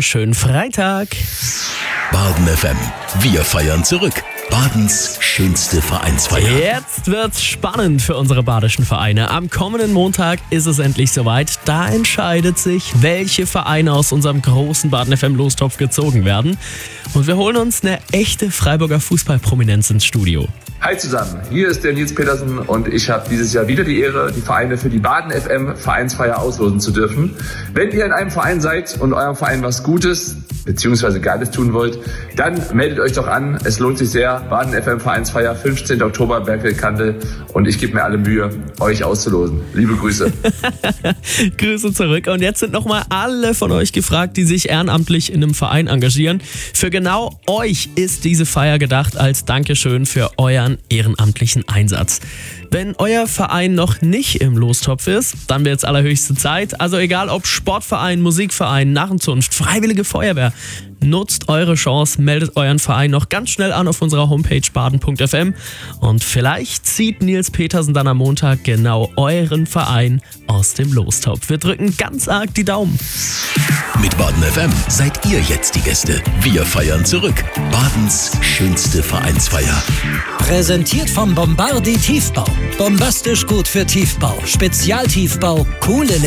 schönen Freitag. Baden FM. Wir feiern zurück. Badens schönste Vereinsfeier. Jetzt wird's spannend für unsere badischen Vereine. Am kommenden Montag ist es endlich soweit. Da entscheidet sich, welche Vereine aus unserem großen Baden FM Lostopf gezogen werden. Und wir holen uns eine echte Freiburger Fußballprominenz ins Studio. Hi zusammen, hier ist der Nils Petersen und ich habe dieses Jahr wieder die Ehre, die Vereine für die Baden FM Vereinsfeier auslosen zu dürfen. Wenn ihr in einem Verein seid und eurem Verein was Gutes bzw. Geiles tun wollt, dann meldet euch doch an. Es lohnt sich sehr. Baden FM Vereinsfeier, 15. Oktober, Bergfeld-Kandel, und ich gebe mir alle Mühe, euch auszulosen. Liebe Grüße. Grüße zurück. Und jetzt sind nochmal alle von euch gefragt, die sich ehrenamtlich in einem Verein engagieren. Für genau euch ist diese Feier gedacht als Dankeschön für euren ehrenamtlichen Einsatz. Wenn euer Verein noch nicht im Lostopf ist, dann wird es allerhöchste Zeit. Also egal ob Sportverein, Musikverein, Narrenzunft, Freiwillige Feuerwehr, nutzt eure Chance, meldet euren Verein noch ganz schnell an auf unserer Homepage baden.fm und vielleicht zieht Nils Petersen dann am Montag genau euren Verein aus dem Lostopf. Wir drücken ganz arg die Daumen. Mit Baden FM seid ihr jetzt die Gäste. Wir feiern zurück. Badens schönste Vereinsfeier. Präsentiert vom Bombardi Tiefbau. Bombastisch gut für Tiefbau. Spezialtiefbau, coole